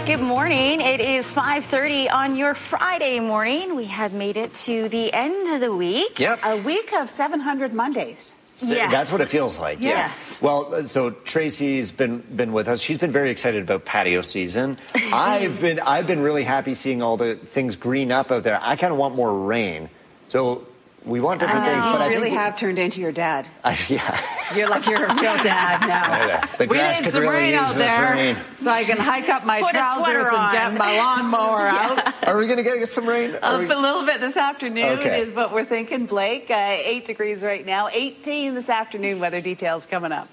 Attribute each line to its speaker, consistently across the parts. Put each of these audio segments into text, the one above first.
Speaker 1: Good morning. It is 5:30 on your Friday morning. We have made it to the end of the week.
Speaker 2: Yep.
Speaker 3: A week of 700 Mondays.
Speaker 1: Yes.
Speaker 2: That's what it feels like.
Speaker 1: Yes.
Speaker 2: Well, so Tracy's been with us. She's been very excited about patio season. I've been really happy seeing all the things green up out there. I kind of want more rain. So we want different things, but I
Speaker 3: really have turned into your dad.
Speaker 2: Yeah.
Speaker 3: You're like your real dad now.
Speaker 2: The
Speaker 3: We
Speaker 2: grass
Speaker 3: need
Speaker 2: could
Speaker 3: some
Speaker 2: really
Speaker 3: rain
Speaker 2: use
Speaker 3: out
Speaker 2: this
Speaker 3: there
Speaker 2: rain.
Speaker 3: so I can hike up my
Speaker 1: Put a
Speaker 3: trousers
Speaker 1: sweater
Speaker 3: and
Speaker 1: on.
Speaker 3: get my lawnmower out.
Speaker 2: Are we going to get some rain?
Speaker 3: A little bit this afternoon
Speaker 2: Okay.
Speaker 3: is what we're thinking, Blake. 8 degrees right now, 18 this afternoon. Weather details coming up.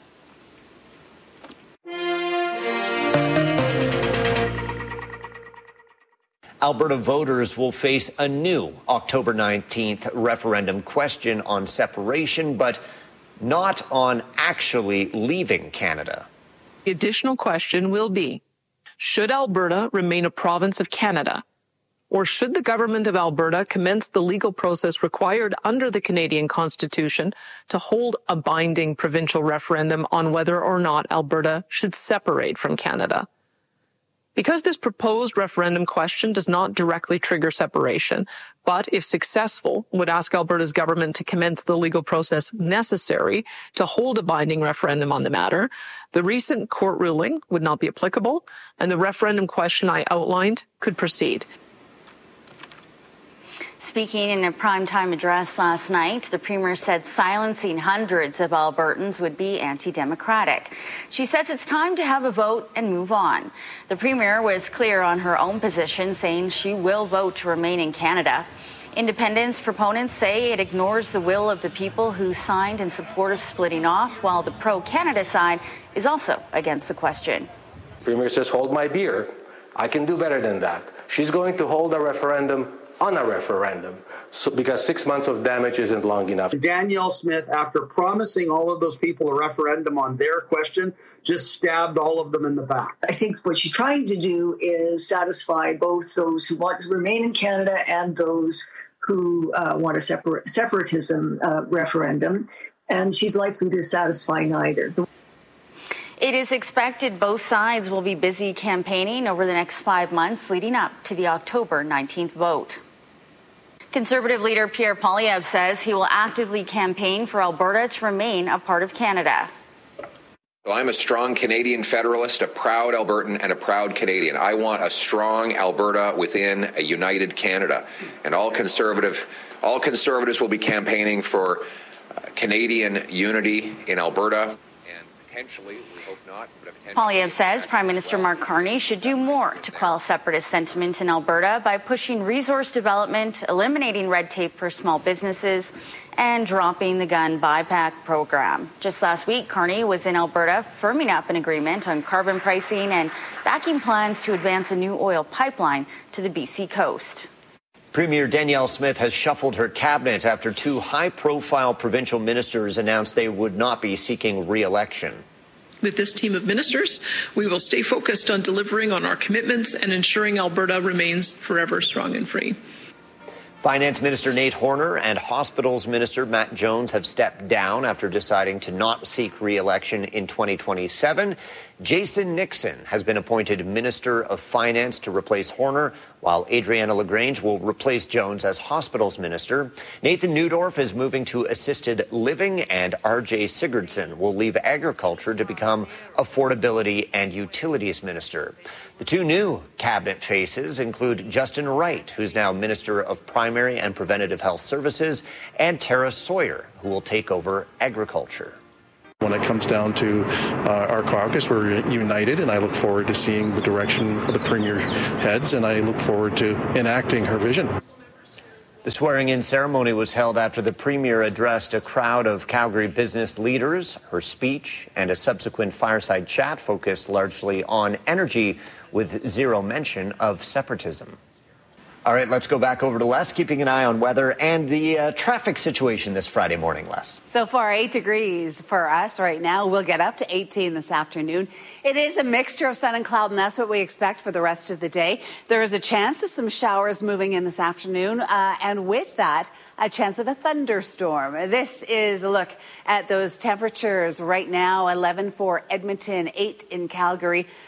Speaker 2: Alberta voters will face a new October 19th referendum question on separation, but not on actually leaving Canada.
Speaker 4: The additional question will be, should Alberta remain a province of Canada? Or should the government of Alberta commence the legal process required under the Canadian Constitution to hold a binding provincial referendum on whether or not Alberta should separate from Canada? Because this proposed referendum question does not directly trigger separation, but if successful, would ask Alberta's government to commence the legal process necessary to hold a binding referendum on the matter, the recent court ruling would not be applicable, and the referendum question I outlined could proceed.
Speaker 1: Speaking in a primetime address last night, the Premier said silencing hundreds of Albertans would be anti-democratic. She says it's time to have a vote and move on. The Premier was clear on her own position, saying she will vote to remain in Canada. Independence proponents say it ignores the will of the people who signed in support of splitting off, while the pro-Canada side is also against the question.
Speaker 5: The Premier says, hold my beer. I can do better than that. She's going to hold a referendum on a referendum, because 6 months of damage isn't long enough.
Speaker 6: Danielle Smith, after promising all of those people a referendum on their question, just stabbed all of them in the back.
Speaker 7: I think what she's trying to do is satisfy both those who want to remain in Canada and those who want a separatism referendum, and she's likely to satisfy neither.
Speaker 1: It is expected both sides will be busy campaigning over the next 5 months leading up to the October 19th vote. Conservative leader Pierre Poilievre says he will actively campaign for Alberta to remain a part of Canada.
Speaker 8: I'm a strong Canadian federalist, a proud Albertan, and a proud Canadian. I want a strong Alberta within a united Canada. And all conservatives will be campaigning for Canadian unity in Alberta. And potentially, we hope not, but
Speaker 1: Poilievre says Prime Minister Mark Carney should do more to quell separatist sentiment in Alberta by pushing resource development, eliminating red tape for small businesses, and dropping the gun buyback program. Just last week, Carney was in Alberta firming up an agreement on carbon pricing and backing plans to advance a new oil pipeline to the BC coast.
Speaker 2: Premier Danielle Smith has shuffled her cabinet after two high-profile provincial ministers announced they would not be seeking re-election.
Speaker 4: With this team of ministers, we will stay focused on delivering on our commitments and ensuring Alberta remains forever strong and free.
Speaker 2: Finance Minister Nate Horner and Hospitals Minister Matt Jones have stepped down after deciding to not seek re-election in 2027. Jason Nixon has been appointed Minister of Finance to replace Horner, while Adriana LaGrange will replace Jones as Hospitals Minister. Nathan Neudorf is moving to Assisted Living, and R.J. Sigurdsson will leave Agriculture to become Affordability and Utilities Minister. The two new cabinet faces include Justin Wright, who's now Minister of Primary and Preventative Health Services, and Tara Sawyer, who will take over Agriculture.
Speaker 9: When it comes down to our caucus, we're united, and I look forward to seeing the direction the Premier heads, and I look forward to enacting her vision.
Speaker 2: The swearing-in ceremony was held after the Premier addressed a crowd of Calgary business leaders. Her speech and a subsequent fireside chat focused largely on energy, with zero mention of separatism. All right, let's go back over to Les, keeping an eye on weather and the traffic situation this Friday morning, Les.
Speaker 3: So far, 8 degrees for us right now. We'll get up to 18 this afternoon. It is a mixture of sun and cloud, and that's what we expect for the rest of the day. There is a chance of some showers moving in this afternoon, and with that, a chance of a thunderstorm. This is a look at those temperatures right now. 11 for Edmonton, 8 in Calgary,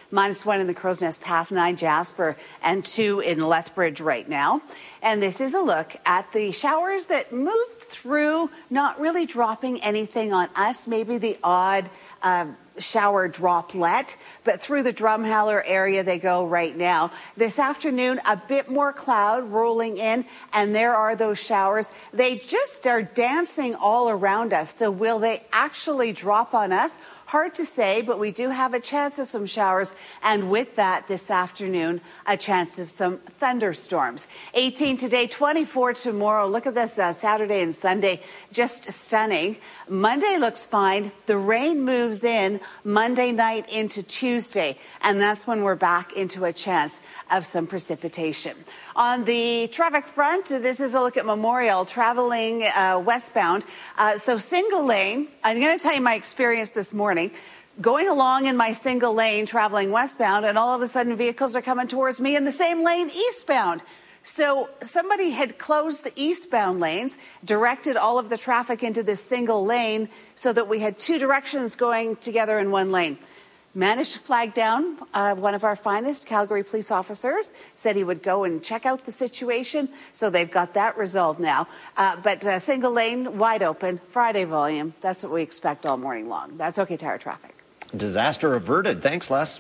Speaker 3: -1 in the Crow's Nest Pass, 9 Jasper, and 2 in Lethbridge right now. And this is a look at the showers that moved through, not really dropping anything on us, maybe the odd shower droplet, but through the Drumheller area they go right now. This afternoon, a bit more cloud rolling in, and there are those showers. They just are dancing all around us. So will they actually drop on us? Hard to say, but we do have a chance of some showers. And with that, this afternoon, a chance of some thunderstorms. 18 today, 24 tomorrow. Look at this Saturday and Sunday. Just stunning. Monday looks fine. The rain moves in Monday night into Tuesday. And that's when we're back into a chance of some precipitation. On the traffic front, this is a look at Memorial traveling westbound. So single lane. I'm going to tell you my experience this morning. Going along in my single lane traveling westbound, and all of a sudden vehicles are coming towards me in the same lane eastbound. So somebody had closed the eastbound lanes, directed all of the traffic into this single lane so that we had two directions going together in one lane. Managed to flag down one of our finest Calgary police officers, said he would go and check out the situation. So they've got that resolved now. But single lane, wide open, Friday volume. That's what we expect all morning long. That's OK Tire traffic.
Speaker 2: Disaster averted. Thanks, Les.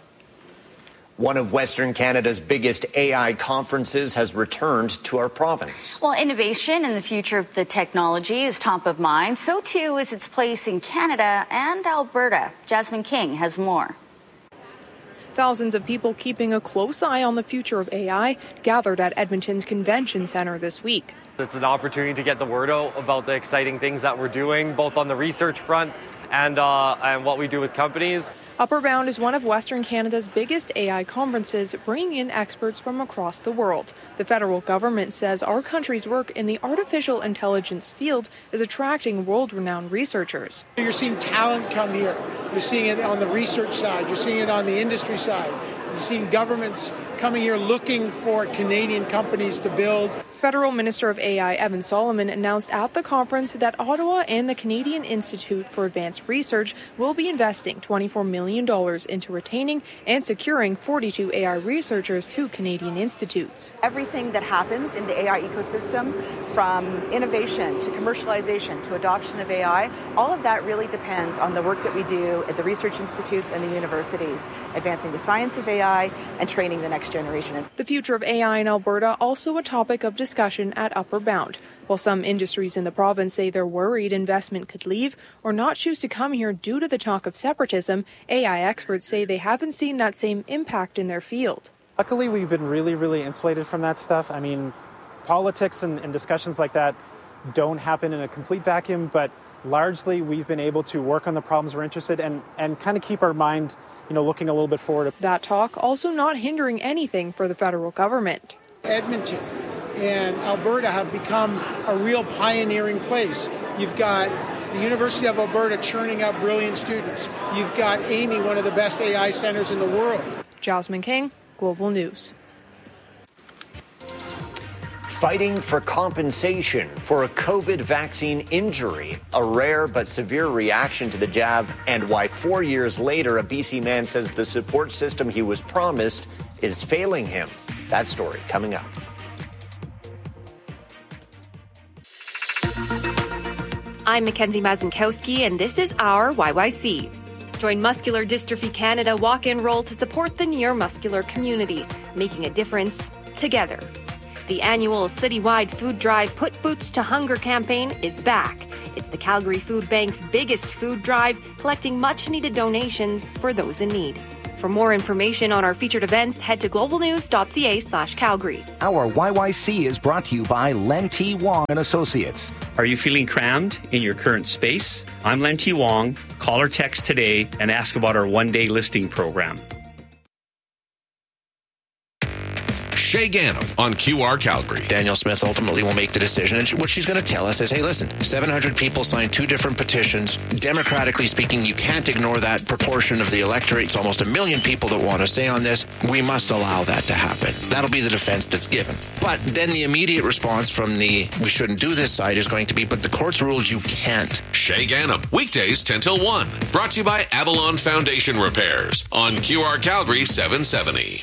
Speaker 2: One of Western Canada's biggest AI conferences has returned to our province.
Speaker 1: Well, innovation and the future of the technology is top of mind. So, too, is its place in Canada and Alberta. Jasmine King has more.
Speaker 10: Thousands of people keeping a close eye on the future of AI gathered at Edmonton's Convention Centre this week.
Speaker 11: It's an opportunity to get the word out about the exciting things that we're doing, both on the research front and what we do with companies.
Speaker 10: Upper Bound is one of Western Canada's biggest AI conferences, bringing in experts from across the world. The federal government says our country's work in the artificial intelligence field is attracting world-renowned researchers.
Speaker 12: You're seeing talent come here. You're seeing it on the research side. You're seeing it on the industry side. You're seeing governments coming here looking for Canadian companies to build.
Speaker 10: Federal Minister of AI Evan Solomon announced at the conference that Ottawa and the Canadian Institute for Advanced Research will be investing $24 million into retaining and securing 42 AI researchers to Canadian institutes.
Speaker 13: Everything that happens in the AI ecosystem, from innovation to commercialization to adoption of AI, all of that really depends on the work that we do at the research institutes and the universities, advancing the science of AI and training the next generation.
Speaker 10: The future of AI in Alberta also a topic of discussion at Upper Bound. While some industries in the province say they're worried investment could leave or not choose to come here due to the talk of separatism, AI experts say they haven't seen that same impact in their field.
Speaker 14: Luckily, we've been really insulated from that stuff. I mean, politics and discussions like that don't happen in a complete vacuum, but largely we've been able to work on the problems we're interested in and kind of keep our mind, looking a little bit forward.
Speaker 10: That talk also not hindering anything for the federal government.
Speaker 12: Edmonton and Alberta have become a real pioneering place. You've got the University of Alberta churning out brilliant students. You've got Amy, one of the best AI centers in the world.
Speaker 10: Jasmine King, Global News.
Speaker 2: Fighting for compensation for a COVID vaccine injury, a rare but severe reaction to the jab, and why 4 years later a BC man says the support system he was promised is failing him. That story coming up.
Speaker 15: I'm Mackenzie Mazinkowski, and this is our YYC. Join Muscular Dystrophy Canada Walk and Roll to support the neuromuscular community, making a difference together. The annual citywide food drive Put Boots to Hunger campaign is back. It's the Calgary Food Bank's biggest food drive, collecting much-needed donations for those in need. For more information on our featured events, head to globalnews.ca/Calgary.
Speaker 16: Our YYC is brought to you by Len T. Wong and Associates.
Speaker 17: Are you feeling crammed in your current space? I'm Len T. Wong. Call or text today and ask about our one-day listing program.
Speaker 18: Shay Gannam on QR Calgary.
Speaker 19: Danielle Smith ultimately will make the decision, and what she's going to tell us is, hey, listen, 700 people signed 2 different petitions. Democratically speaking, you can't ignore that proportion of the electorate. It's almost 1 million people that want to say on this. We must allow that to happen. That'll be the defense that's given. But then the immediate response from the we shouldn't do this side is going to be, but the court's ruled you can't.
Speaker 18: Shay Gannam, weekdays 10 till 1. Brought to you by Avalon Foundation Repairs on QR Calgary 770.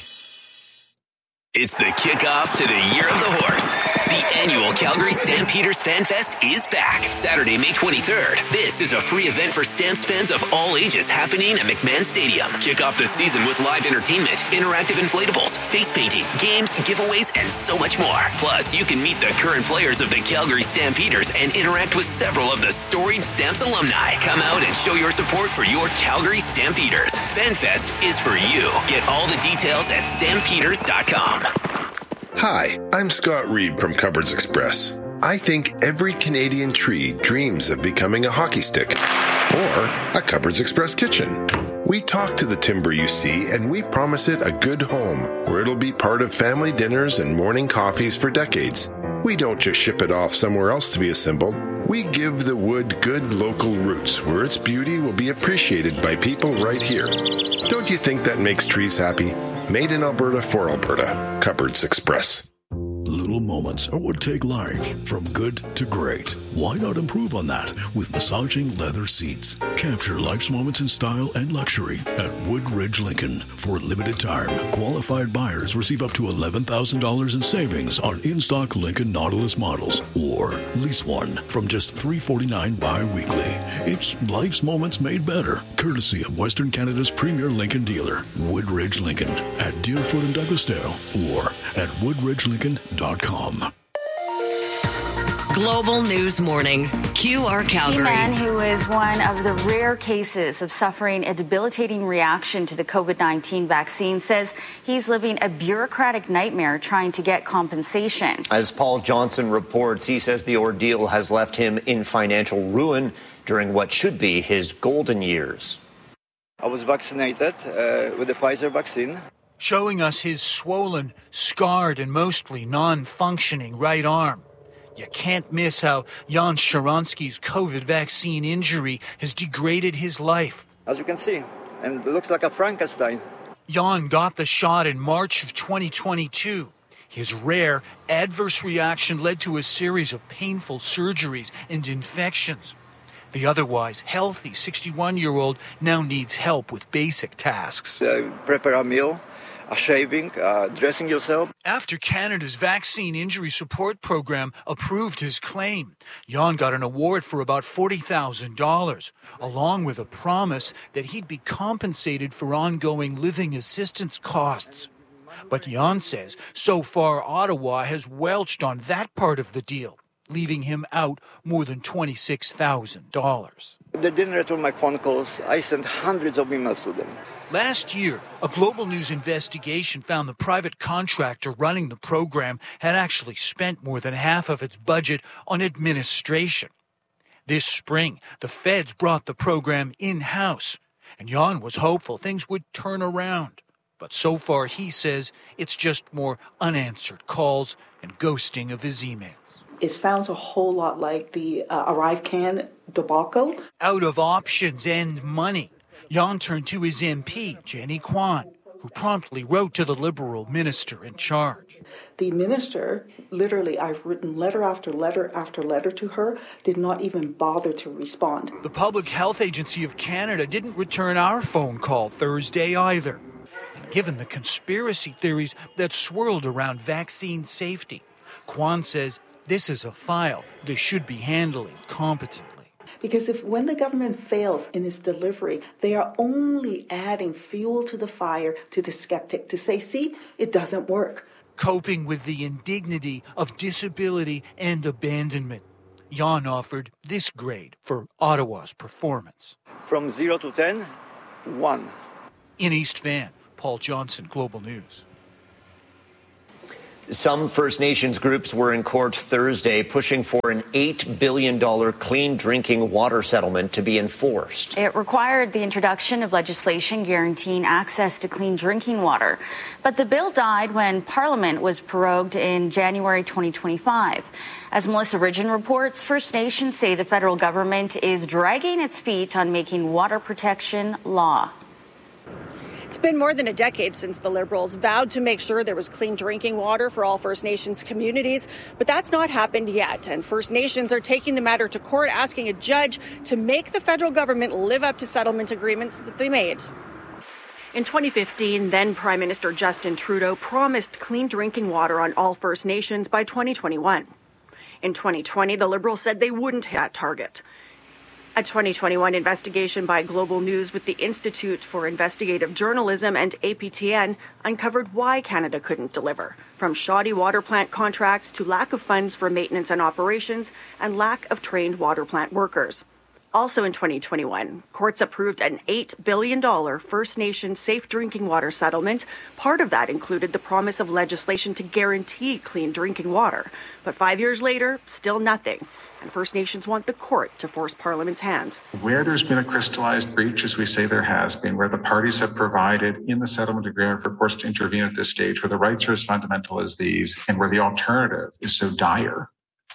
Speaker 20: It's the kickoff to the Year of the Horse. The annual Calgary Stampeders Fan Fest is back Saturday, May 23rd. This is a free event for Stamps fans of all ages happening at McMahon Stadium. Kick off the season with live entertainment, interactive inflatables, face painting, games, giveaways, and so much more. Plus, you can meet the current players of the Calgary Stampeders and interact with several of the storied Stamps alumni. Come out and show your support for your Calgary Stampeders. Fan Fest is for you. Get all the details at stampeders.com.
Speaker 21: Hi, I'm Scott Reed from Cupboards Express. I think every Canadian tree dreams of becoming a hockey stick or a Cupboards Express kitchen. We talk to the timber you see, and we promise it a good home where it'll be part of family dinners and morning coffees for decades. We don't just ship it off somewhere else to be assembled. We give the wood good local roots where its beauty will be appreciated by people right here. Don't you think that makes trees happy? Made in Alberta for Alberta. Cupboards Express.
Speaker 22: Little moments are what take life from good to great. Why not improve on that with massaging leather seats? Capture life's moments in style and luxury at Woodridge Lincoln. For a limited time, qualified buyers receive up to $11,000 in savings on in-stock Lincoln Nautilus models, or lease one from just $349 bi-weekly. It's life's moments made better, courtesy of Western Canada's premier Lincoln dealer, Woodridge Lincoln, at Deerfoot and Douglasdale, or at woodridgelincoln.com.
Speaker 23: Global News Morning, QR Calgary.
Speaker 1: A man who is one of the rare cases of suffering a debilitating reaction to the COVID-19 vaccine says he's living a bureaucratic nightmare trying to get compensation.
Speaker 2: As Paul Johnson reports, he says the ordeal has left him in financial ruin during what should be his golden years.
Speaker 24: I was vaccinated with the Pfizer vaccine.
Speaker 25: Showing us his swollen, scarred, and mostly non-functioning right arm. You can't miss how Jan Sharansky's COVID vaccine injury has degraded his life.
Speaker 24: As you can see, and it looks like a Frankenstein.
Speaker 25: Jan got the shot in March of 2022. His rare adverse reaction led to a series of painful surgeries and infections. The otherwise healthy 61-year-old now needs help with basic tasks.
Speaker 24: Prepare a meal, a shaving, dressing yourself.
Speaker 25: After Canada's Vaccine Injury Support Program approved his claim, Jan got an award for about $40,000, along with a promise that he'd be compensated for ongoing living assistance costs. But Jan says so far Ottawa has welched on that part of the deal, leaving him out more than $26,000.
Speaker 24: They didn't return my phone calls. I sent hundreds of emails to them.
Speaker 25: Last year, a Global News investigation found the private contractor running the program had actually spent more than half of its budget on administration. This spring, the feds brought the program in-house, and Jan was hopeful things would turn around. But so far, he says it's just more unanswered calls and ghosting of his emails.
Speaker 26: It sounds a whole lot like the ArriveCAN debacle.
Speaker 25: Out of options and money, Jan turned to his MP, Jenny Kwan, who promptly wrote to the Liberal minister in charge.
Speaker 26: The minister, literally, I've written letter after letter after letter to her, did not even bother to respond.
Speaker 25: The Public Health Agency of Canada didn't return our phone call Thursday either. And given the conspiracy theories that swirled around vaccine safety, Kwan says this is a file they should be handling competently.
Speaker 26: Because when the government fails in its delivery, they are only adding fuel to the fire to the skeptic to say, see, it doesn't work.
Speaker 25: Coping with the indignity of disability and abandonment, Jan offered this grade for Ottawa's performance.
Speaker 24: From 0 to 10, 1.
Speaker 25: In East Van, Paul Johnson, Global News.
Speaker 2: Some First Nations groups were in court Thursday pushing for an $8 billion clean drinking water settlement to be enforced.
Speaker 1: It required the introduction of legislation guaranteeing access to clean drinking water. But the bill died when Parliament was prorogued in January 2025. As Melissa Ridgen reports, First Nations say the federal government is dragging its feet on making water protection law.
Speaker 4: It's been more than a decade since the Liberals vowed to make sure there was clean drinking water for all First Nations communities, but that's not happened yet. And First Nations are taking the matter to court, asking a judge to make the federal government live up to settlement agreements that they made. In 2015, then Prime Minister Justin Trudeau promised clean drinking water on all First Nations by 2021. In 2020, the Liberals said they wouldn't hit that target. A 2021 investigation by Global News with the Institute for Investigative Journalism and APTN uncovered why Canada couldn't deliver, from shoddy water plant contracts to lack of funds for maintenance and operations and lack of trained water plant workers. Also in 2021, courts approved an $8 billion First Nations safe drinking water settlement. Part of that included the promise of legislation to guarantee clean drinking water. But 5 years later, still nothing. And First Nations want the court to force Parliament's hand.
Speaker 5: Where there's been a crystallized breach, as we say there has been, where the parties have provided in the settlement agreement for courts to intervene at this stage, where the rights are as fundamental as these, and where the alternative is so dire,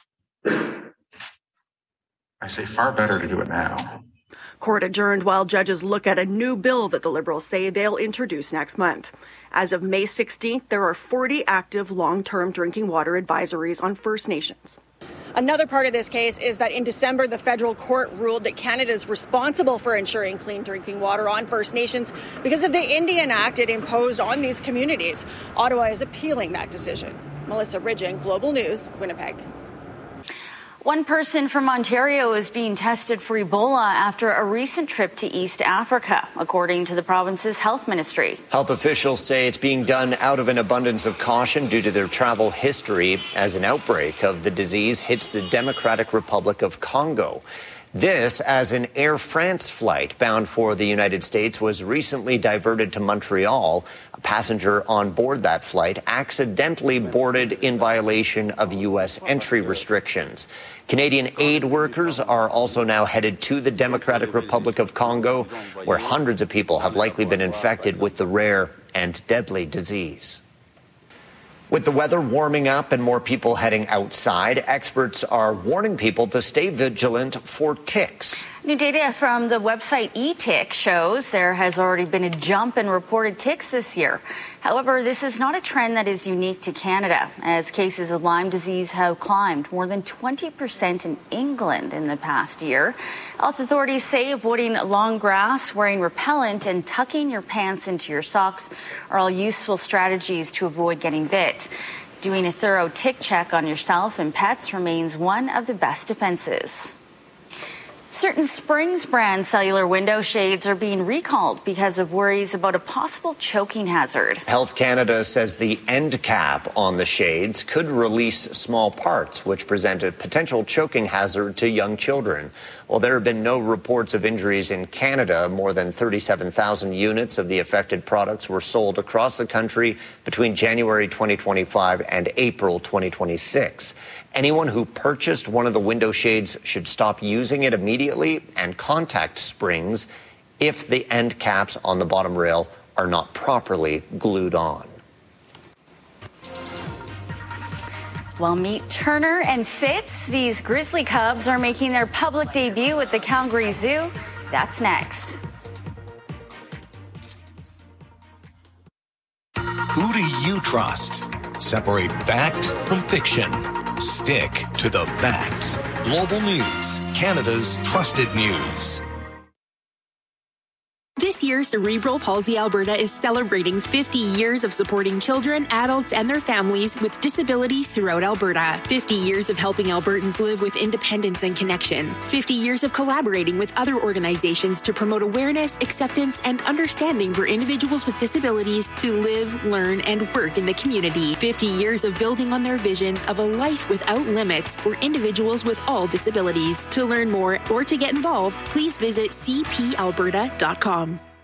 Speaker 5: I say far better to do it now.
Speaker 4: Court adjourned while judges look at a new bill that the Liberals say they'll introduce next month. As of May 16th, there are 40 active long-term drinking water advisories on First Nations. Another part of this case is that in December, the federal court ruled that Canada is responsible for ensuring clean drinking water on First Nations because of the Indian Act it imposed on these communities. Ottawa is appealing that decision. Melissa Ridgen, Global News, Winnipeg.
Speaker 1: One person from Ontario is being tested for Ebola after a recent trip to East Africa, according to the province's health ministry.
Speaker 2: Health officials say it's being done out of an abundance of caution due to their travel history as an outbreak of the disease hits the Democratic Republic of Congo. This as an Air France flight bound for the United States was recently diverted to Montreal. A passenger on board that flight accidentally boarded in violation of U.S. entry restrictions. Canadian aid workers are also now headed to the Democratic Republic of Congo, where hundreds of people have likely been infected with the rare and deadly disease. With the weather warming up and more people heading outside, experts are warning people to stay vigilant for ticks.
Speaker 1: New data from the website eTick shows there has already been a jump in reported ticks this year. However, this is not a trend that is unique to Canada, as cases of Lyme disease have climbed more than 20% in England in the past year. Health authorities say avoiding long grass, wearing repellent, and tucking your pants into your socks are all useful strategies to avoid getting bit. Doing a thorough tick check on yourself and pets remains one of the best defenses. Certain Springs brand cellular window shades are being recalled because of worries about a possible choking hazard.
Speaker 2: Health Canada says the end cap on the shades could release small parts, which present a potential choking hazard to young children. While there have been no reports of injuries in Canada, more than 37,000 units of the affected products were sold across the country between January 2025 and April 2026. Anyone who purchased one of the window shades should stop using it immediately and contact Springs if the end caps on the bottom rail are not properly glued on.
Speaker 1: Well, meet Turner and Fitz. These grizzly cubs are making their public debut at the Calgary Zoo. That's next.
Speaker 16: Who do you trust? Separate fact from fiction. Stick to the facts. Global News, Canada's trusted news.
Speaker 6: This year, Cerebral Palsy Alberta is celebrating 50 years of supporting children, adults, and their families with disabilities throughout Alberta. 50 years of helping Albertans live with independence and connection. 50 years of collaborating with other organizations to promote awareness, acceptance, and understanding for individuals with disabilities to live, learn, and work in the community. 50 years of building on their vision of a life without limits for individuals with all disabilities. To learn more or to get involved, please visit cpalberta.com.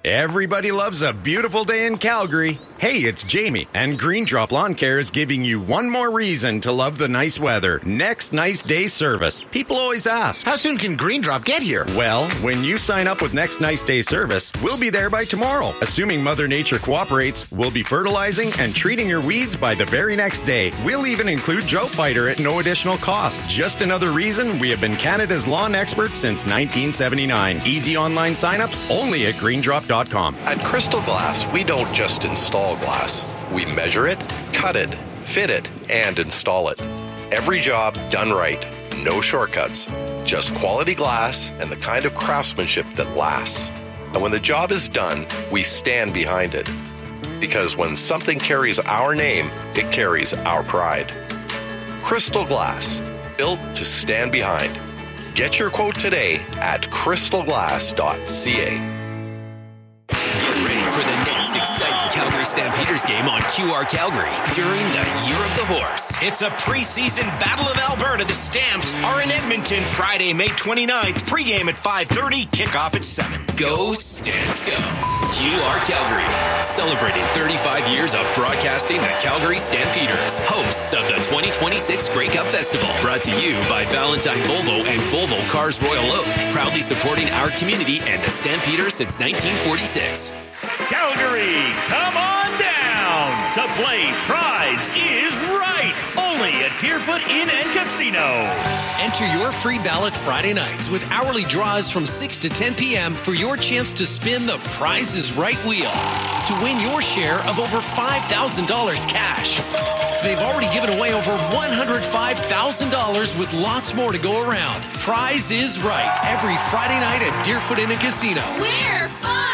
Speaker 3: Everybody loves a beautiful day in Calgary. Hey, it's Jamie, and Green Drop Lawn Care is giving you one more reason to love the nice weather. Next Nice Day service. People always ask,
Speaker 7: how soon can Green Drop get here?
Speaker 3: Well, when you sign up with Next Nice Day service, we'll be there by tomorrow. Assuming Mother Nature cooperates, we'll be fertilizing and treating your weeds by the very next day. We'll even include Drought Fighter at no additional cost. Just another reason we have been Canada's lawn expert since 1979. Easy online signups only at greendrop.com.
Speaker 8: At Crystal Glass, we don't just install glass. We measure it, cut it, fit it, and install it. Every job done right. No shortcuts. Just quality glass and the kind of craftsmanship that lasts. And when the job is done, we stand behind it. Because when something carries our name, it carries our pride. Crystal Glass, built to stand behind. Get your quote today at crystalglass.ca.
Speaker 20: Get ready for the next exciting Calgary Stampeders game on QR Calgary during the Year of the Horse.
Speaker 9: It's a preseason Battle of Alberta. The Stamps are in Edmonton Friday, May 29th. Pregame at 5:30, kickoff at 7.
Speaker 20: Go Stamps, go. QR Calgary, celebrating 35 years of broadcasting the Calgary Stampeders, hosts of the 2026 Grey Cup Festival. Brought to you by Valentine Volvo and Volvo Cars Royal Oak, proudly supporting our community and the Stampeders since 1946.
Speaker 11: Calgary, come on down to play Prize is Right, only at Deerfoot Inn and Casino.
Speaker 13: Enter your free ballot Friday nights with hourly draws from 6 to 10 p.m. for your chance to spin the Prize is Right wheel to win your share of over $5,000 cash. They've already given away over $105,000 with lots more to go around. Prize is Right, every Friday night at Deerfoot Inn and Casino.
Speaker 27: We're fun!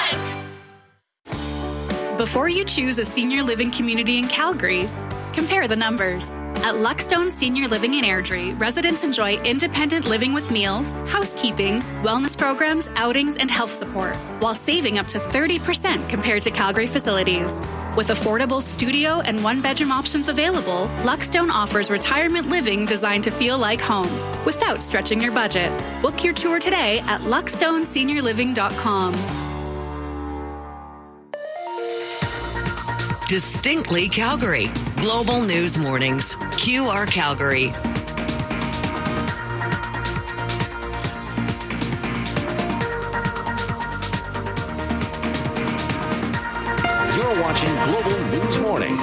Speaker 28: Before you choose a senior living community in Calgary, compare the numbers. At Luckstone Senior Living in Airdrie, residents enjoy independent living with meals, housekeeping, wellness programs, outings, and health support, while saving up to 30% compared to Calgary facilities. With affordable studio and one-bedroom options available, Luckstone offers retirement living designed to feel like home, without stretching your budget. Book your tour today at luckstoneseniorliving.com.
Speaker 23: Distinctly Calgary. Global News Mornings. QR Calgary.
Speaker 29: You're watching Global News Morning.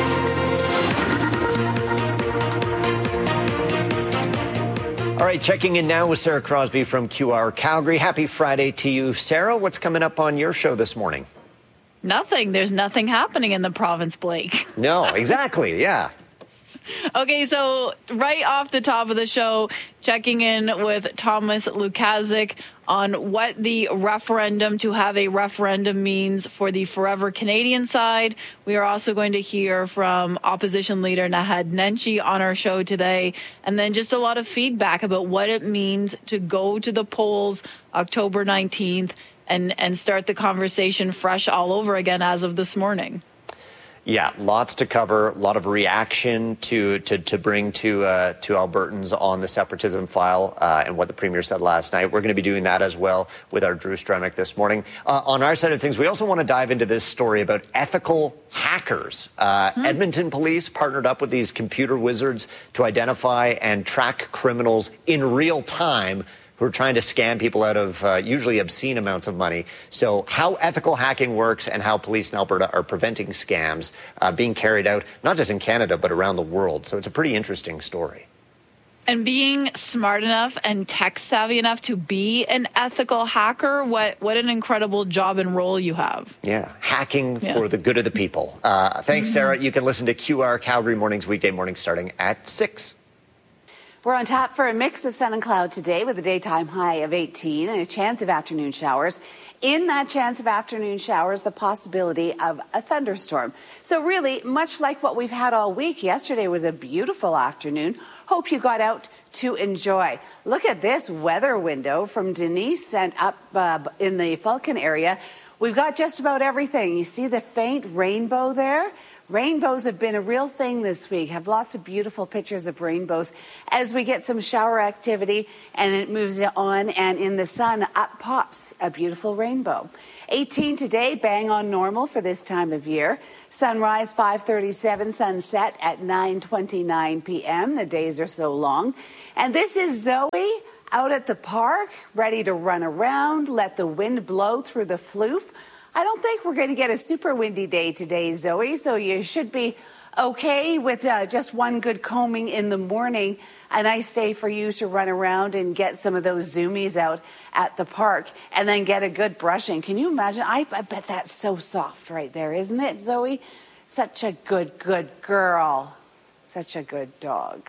Speaker 2: All right, checking in now with Sarah Crosby from QR Calgary. Happy Friday to you, Sarah. What's coming up on your show this morning?
Speaker 30: Nothing. There's nothing happening in the province, Blake.
Speaker 2: No, exactly. Yeah.
Speaker 30: Okay, so right off the top of the show, checking in with Thomas Lukazik on what the referendum to have a referendum means for the Forever Canadian side. We are also going to hear from opposition leader Naheed Nenshi on our show today, and then just a lot of feedback about what it means to go to the polls October 19th and start the conversation fresh all over again as of this morning.
Speaker 2: Yeah, lots to cover, a lot of reaction to bring to Albertans on the separatism file and what the Premier said last night. We're going to be doing that as well with our Drew Stremick this morning. On our side of things, we also want to dive into this story about ethical hackers. Edmonton police partnered up with these computer wizards to identify and track criminals in real time who are trying to scam people out of usually obscene amounts of money. So how ethical hacking works and how police in Alberta are preventing scams being carried out, not just in Canada, but around the world. So it's a pretty interesting story.
Speaker 30: And being smart enough and tech savvy enough to be an ethical hacker, what an incredible job and role you have.
Speaker 2: Yeah, hacking for the good of the people. Thanks, Sarah. You can listen to QR Calgary Mornings weekday mornings starting at 6.
Speaker 31: We're on tap for a mix of sun and cloud today with a daytime high of 18 and a chance of afternoon showers. In that chance of afternoon showers, the possibility of a thunderstorm. So really, much like what we've had all week, yesterday was a beautiful afternoon. Hope you got out to enjoy. Look at this weather window from Denise sent up in the Falcon area. We've got just about everything. You see the faint rainbow there? Rainbows have been a real thing this week. Have lots of beautiful pictures of rainbows as we get some shower activity and it moves on, and in the sun up pops a beautiful rainbow. 18 today, bang on normal for this time of year. Sunrise 5:37, sunset at 9:29 p.m. The days are so long. And this is Zoe out at the park, ready to run around, let the wind blow through the floof. I don't think we're going to get a super windy day today, Zoe, so you should be okay with just one good combing in the morning. A nice day for you to run around and get some of those zoomies out at the park and then get a good brushing. Can you imagine? I bet that's so soft right there, isn't it, Zoe? Such a good girl. Such a good dog.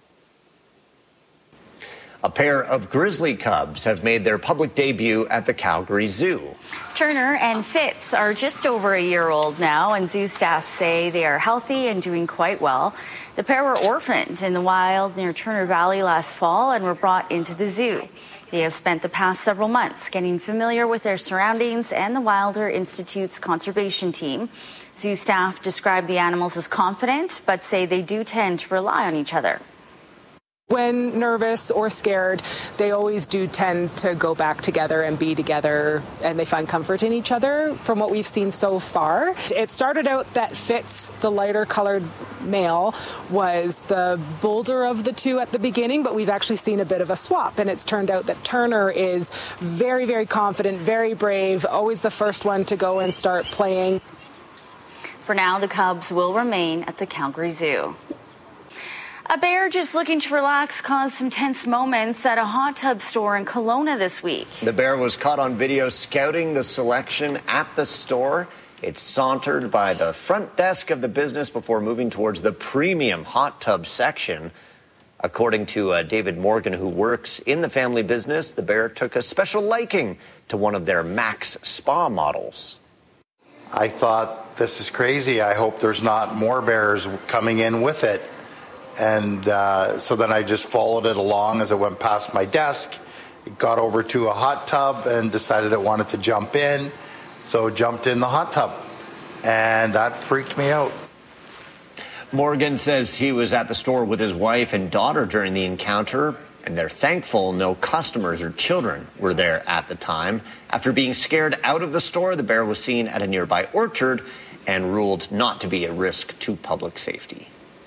Speaker 2: A pair of grizzly cubs have made their public debut at the Calgary Zoo.
Speaker 1: Turner and Fitz are just over a year old now, and zoo staff say they are healthy and doing quite well. The pair were orphaned in the wild near Turner Valley last fall and were brought into the zoo. They have spent the past several months getting familiar with their surroundings and the Wilder Institute's conservation team. Zoo staff describe the animals as confident, but say they do tend to rely on each other.
Speaker 7: When nervous or scared, they always do tend to go back together and be together, and they find comfort in each other from what we've seen so far. It started out that Fitz, the lighter colored male, was the bolder of the two at the beginning, but we've actually seen a bit of a swap, and it's turned out that Turner is very, very confident, very brave, always the first one to go and start playing.
Speaker 1: For now, the cubs will remain at the Calgary Zoo. A bear just looking to relax caused some tense moments at a hot tub store in Kelowna this week.
Speaker 2: The bear was caught on video scouting the selection at the store. It sauntered by the front desk of the business before moving towards the premium hot tub section. According to David Morgan, who works in the family business, the bear took a special liking to one of their Max Spa models.
Speaker 10: I thought, this is crazy. I hope there's not more bears coming in with it. And so then I just followed it along as it went past my desk. It got over to a hot tub and decided it wanted to jump in. So jumped in the hot tub. And that freaked me out.
Speaker 2: Morgan says he was at the store with his wife and daughter during the encounter, and they're thankful no customers or children were there at the time. After being scared out of the store, the bear was seen at a nearby orchard and ruled not to be a risk to public safety.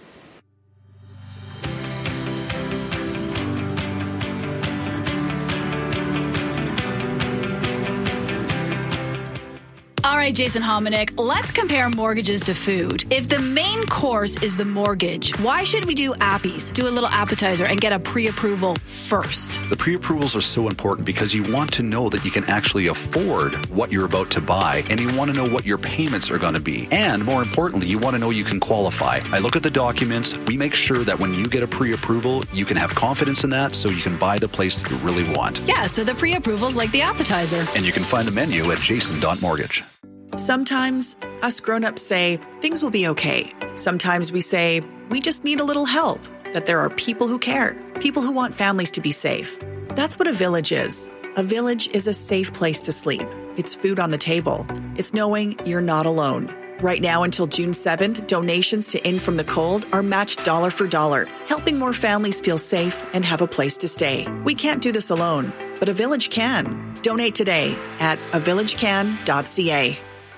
Speaker 12: All right, Jason Hominick, let's compare mortgages to food. If the main course is the mortgage, why should we do appies, do a little appetizer, and get a pre-approval first?
Speaker 14: The pre-approvals are so important because you want to know that you can actually afford what you're about to buy, and you want to know what your payments are going to be. And more importantly, you want to know you can qualify. I look at the documents. We make sure that when you get a pre-approval, you can have confidence in that so you can buy the place that you really want.
Speaker 12: Yeah, so the pre-approval's like the appetizer.
Speaker 14: And you can find the menu at jason.mortgage.
Speaker 15: Sometimes us grown-ups say things will be okay. Sometimes we say we just need a little help, that there are people who care, people who want families to be safe. That's what a village is. A village is a safe place to sleep. It's food on the table. It's knowing you're not alone. Right now until June 7th, donations to In From the Cold are matched dollar for dollar, helping more families feel safe and have a place to stay. We can't do this alone, but a village can. Donate today at avillagecan.ca.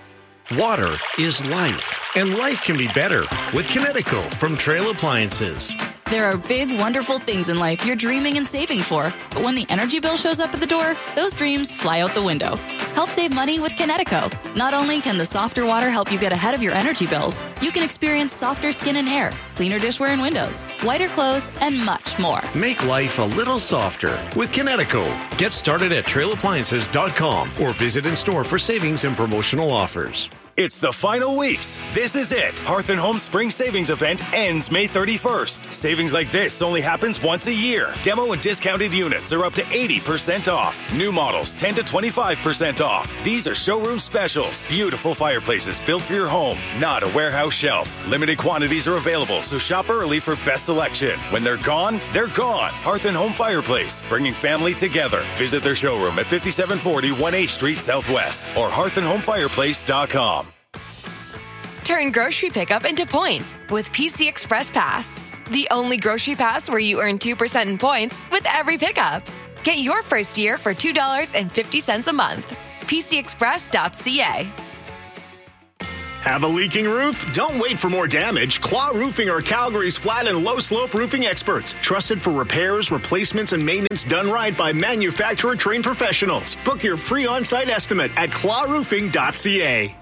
Speaker 17: Water is life, and life can be better with Kinetico from Trail Appliances.
Speaker 18: There are big, wonderful things in life you're dreaming and saving for, but when the energy bill shows up at the door, those dreams fly out the window. Help save money with Kinetico. Not only can the softer water help you get ahead of your energy bills, you can experience softer skin and hair, cleaner dishware and windows, whiter clothes, and much more.
Speaker 17: Make life a little softer with Kinetico. Get started at trailappliances.com or visit in store for savings and promotional offers.
Speaker 9: It's the final weeks. This is it. Hearth & Home Spring Savings Event ends May 31st. Savings like this only happens once a year. Demo and discounted units are up to 80% off. New models 10 to 25% off. These are showroom specials. Beautiful fireplaces built for your home, not a warehouse shelf. Limited quantities are available, so shop early for best selection. When they're gone, they're gone. Hearth & Home Fireplace, bringing family together. Visit their showroom at 5740 1H Street Southwest or hearthandhomefireplace.com.
Speaker 4: Turn grocery pickup into points with PC Express Pass. The only grocery pass where you earn 2% in points with every pickup. Get your first year for $2.50 a month. PCExpress.ca.
Speaker 5: Have a leaking roof? Don't wait for more damage. Claw Roofing are Calgary's flat and low slope roofing experts. Trusted for repairs, replacements, and maintenance done right by manufacturer trained professionals. Book your free on-site estimate at clawroofing.ca.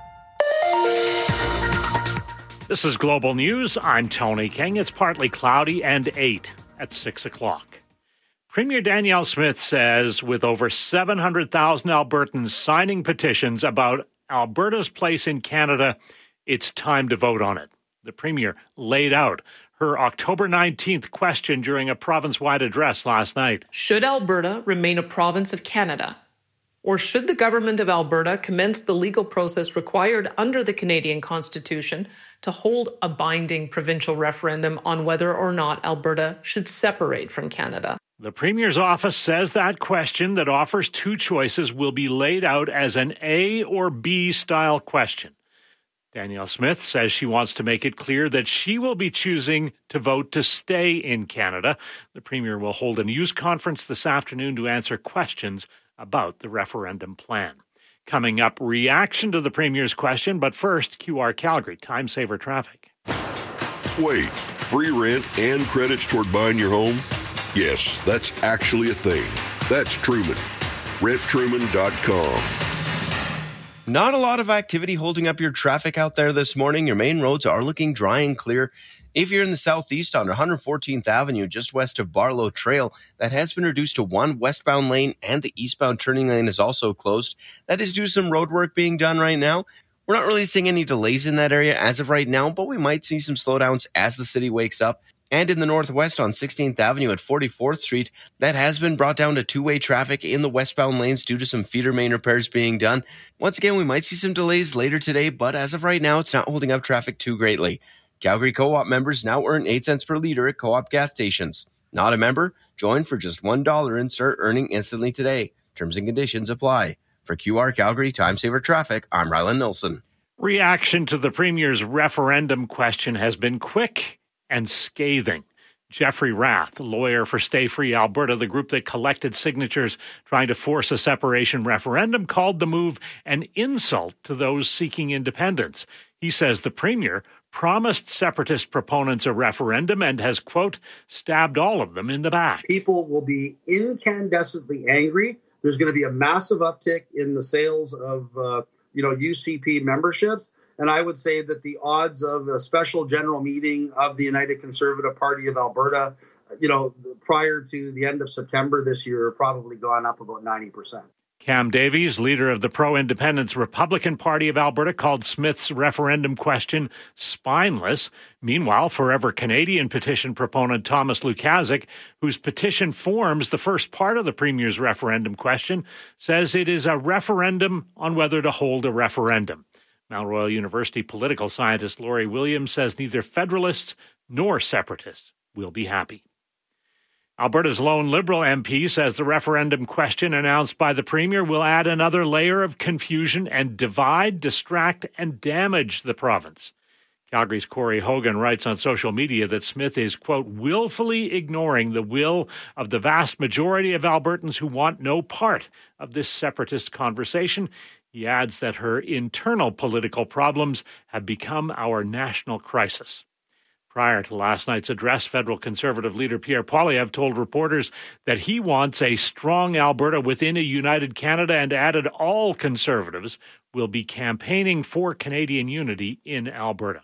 Speaker 6: This is Global News. I'm Tony King. It's partly cloudy and 8 at 6 o'clock. Premier Danielle Smith says with over 700,000 Albertans signing petitions about Alberta's place in Canada, it's time to vote on it. The Premier laid out her October 19th question during a province-wide address last night.
Speaker 16: Should Alberta remain a province of Canada? Or should the government of Alberta commence the legal process required under the Canadian Constitution to hold a binding provincial referendum on whether or not Alberta should separate from Canada?
Speaker 6: The Premier's office says that question that offers two choices will be laid out as an A or B style question. Danielle Smith says she wants to make it clear that she will be choosing to vote to stay in Canada. The Premier will hold a news conference this afternoon to answer questions about the referendum plan. Coming up, reaction to the Premier's question, but first, QR Calgary, time saver traffic.
Speaker 19: Wait, free rent and credits toward buying your home? Yes, that's actually a thing. That's Truman. RentTruman.com.
Speaker 21: Not a lot of activity holding up your traffic out there this morning. Your main roads are looking dry and clear. If you're in the southeast on 114th Avenue, just west of Barlow Trail, that has been reduced to one westbound lane, and the eastbound turning lane is also closed. That is due to some road work being done right now. We're not really seeing any delays in that area as of right now, but we might see some slowdowns as the city wakes up. And in the northwest on 16th Avenue at 44th Street, that has been brought down to two-way traffic in the westbound lanes due to some feeder main repairs being done. Once again, we might see some delays later today, but as of right now, it's not holding up traffic too greatly. Calgary Co-op members now earn 8 cents per liter at Co-op gas stations. Not a member? Join for just $1 and start earning instantly today. Terms and conditions apply. For QR Calgary Time Saver Traffic, I'm Rylan Nilsson.
Speaker 6: Reaction to the Premier's referendum question has been quick and scathing. Jeffrey Rath, lawyer for Stay Free Alberta, the group that collected signatures trying to force a separation referendum, called the move an insult to those seeking independence. He says the Premier promised separatist proponents a referendum and has, quote, stabbed all of them in the back.
Speaker 22: People will be incandescently angry. There's going to be a massive uptick in the sales of, UCP memberships. And I would say that the odds of a special general meeting of the United Conservative Party of Alberta, prior to the end of September this year, are probably gone up about 90%.
Speaker 6: Cam Davies, leader of the pro-independence Republican Party of Alberta, called Smith's referendum question spineless. Meanwhile, Forever Canadian petition proponent Thomas Lukaszuk, whose petition forms the first part of the Premier's referendum question, says it is a referendum on whether to hold a referendum. Mount Royal University political scientist Laurie Williams says neither Federalists nor Separatists will be happy. Alberta's lone Liberal MP says the referendum question announced by the Premier will add another layer of confusion and divide, distract, and damage the province. Calgary's Corey Hogan writes on social media that Smith is, quote, willfully ignoring the will of the vast majority of Albertans who want no part of this separatist conversation. He adds that her internal political problems have become our national crisis. Prior to last night's address, federal Conservative leader Pierre Poilievre told reporters that he wants a strong Alberta within a united Canada and added all Conservatives will be campaigning for Canadian unity in Alberta.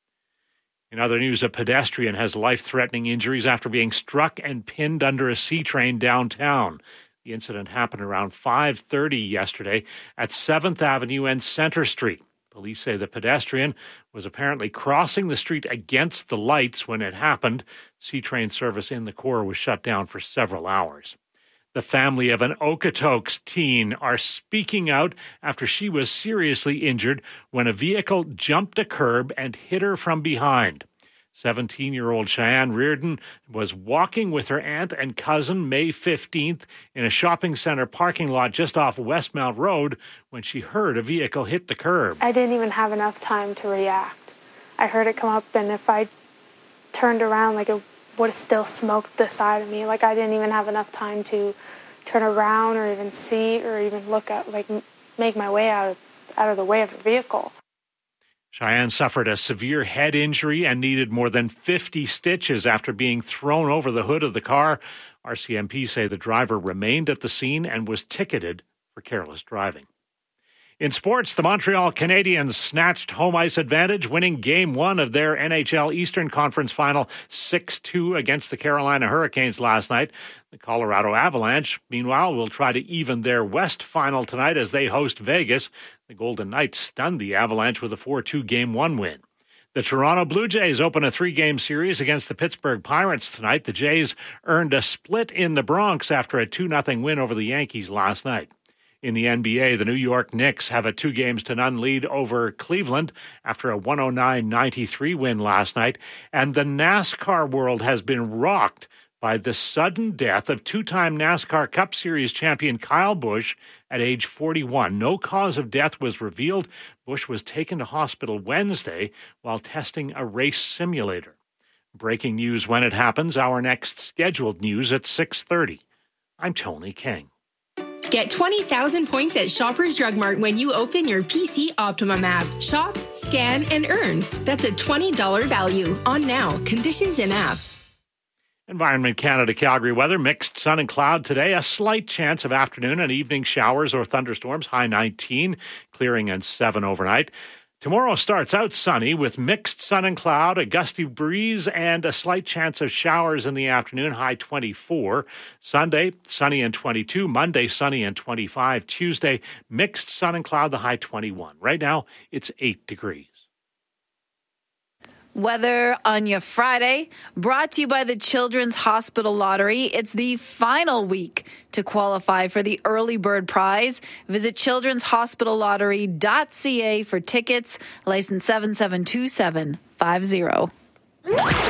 Speaker 6: In other news, a pedestrian has life-threatening injuries after being struck and pinned under a C train downtown. The incident happened around 5:30 yesterday at 7th Avenue and Centre Street. Police say the pedestrian was apparently crossing the street against the lights when it happened. C-train service in the core was shut down for several hours. The family of an Okotoks teen are speaking out after she was seriously injured when a vehicle jumped a curb and hit her from behind. 17-year-old Cheyenne Reardon was walking with her aunt and cousin May 15th in a shopping center parking lot just off Westmount Road when she heard a vehicle hit the curb.
Speaker 3: I didn't even have enough time to react. I heard it come up, and if I turned around, it would have still smoked the side of me. I didn't even have enough time to turn around or even see or even look at, make my way out of the way of the vehicle.
Speaker 6: Cheyenne suffered a severe head injury and needed more than 50 stitches after being thrown over the hood of the car. RCMP say the driver remained at the scene and was ticketed for careless driving. In sports, the Montreal Canadiens snatched home ice advantage, winning Game 1 of their NHL Eastern Conference Final 6-2 against the Carolina Hurricanes last night. The Colorado Avalanche, meanwhile, will try to even their West Final tonight as they host Vegas. The Golden Knights stunned the Avalanche with a 4-2 Game 1 win. The Toronto Blue Jays open a 3-game series against the Pittsburgh Pirates tonight. The Jays earned a split in the Bronx after a 2-0 win over the Yankees last night. In the NBA, the New York Knicks have a 2-0 lead over Cleveland after a 109-93 win last night. And the NASCAR world has been rocked by the sudden death of two-time NASCAR Cup Series champion Kyle Busch at age 41. No cause of death was revealed. Busch was taken to hospital Wednesday while testing a race simulator. Breaking news when it happens. Our next scheduled news at 6:30. I'm Tony King.
Speaker 8: Get 20,000 points at Shoppers Drug Mart when you open your PC Optimum app. Shop, scan, and earn. That's a $20 value. On now. Conditions in app.
Speaker 6: Environment Canada Calgary weather, mixed sun and cloud today. A slight chance of afternoon and evening showers or thunderstorms, high 19, clearing and 7 overnight. Tomorrow starts out sunny with mixed sun and cloud, a gusty breeze, and a slight chance of showers in the afternoon, high 24. Sunday, sunny and 22. Monday, sunny and 25. Tuesday, mixed sun and cloud, the high 21. Right now, it's 8 degrees.
Speaker 30: Weather on your Friday, brought to you by the Children's Hospital Lottery. It's the final week to qualify for the Early Bird Prize. Visit childrenshospitallottery.ca for tickets. License 772-750.